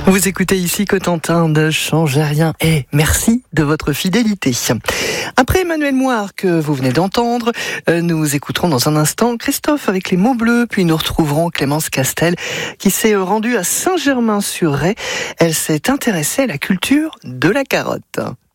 Vous écoutez ici Cotentin, ne changez rien et merci de votre fidélité. Après Emmanuel Moire que vous venez d'entendre, nous écouterons dans un instant Christophe avec les mots bleus, puis nous retrouverons Clémence Castel qui s'est rendue à Saint-Germain-sur-Ray. Elle s'est intéressée à la culture de la carotte.